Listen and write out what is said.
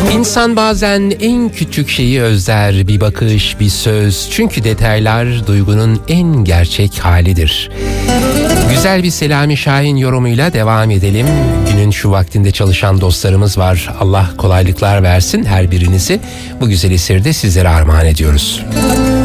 İnsan bazen en küçük şeyi özler, bir bakış, bir söz. Çünkü detaylar duygunun en gerçek halidir. Güzel bir Selami Şahin yorumuyla devam edelim. Günün şu vaktinde çalışan dostlarımız var. Allah kolaylıklar versin her birinizi. Bu güzel eseri de sizlere armağan ediyoruz.